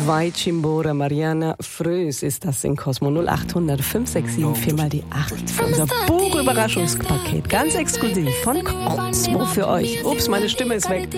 Vai Cimbora, Mariana Frös ist das in Cosmo 0800 567 4 mal die 8. Unser Buchüberraschungspaket, ganz exklusiv von Cosmo für euch. Ups, meine Stimme ist weg.